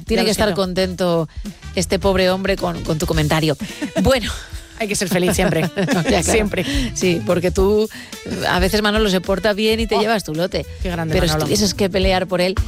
Tiene que estar contento este pobre hombre con tu comentario. Bueno. Hay que ser feliz siempre. Ya, claro. Siempre. Sí, porque tú, a veces Manolo se porta bien y te llevas tu lote. Qué grande Pero Manolo. si tuvieses que pelear por él,